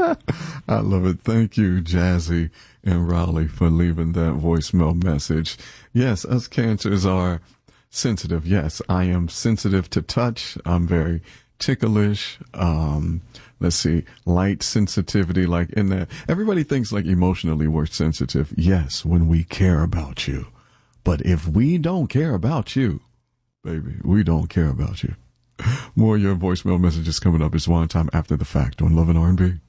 I love it. Thank you, Jazzy and Raleigh, for leaving that voicemail message. Yes, us cancers are sensitive. Yes, I am sensitive to touch. I'm very ticklish. Let's see, light sensitivity, like in that. Everybody thinks like emotionally we're sensitive. Yes, when we care about you. But if we don't care about you, baby, we don't care about you. More of your voicemail messages coming up. It's One Time After the Fact on Love and R&B.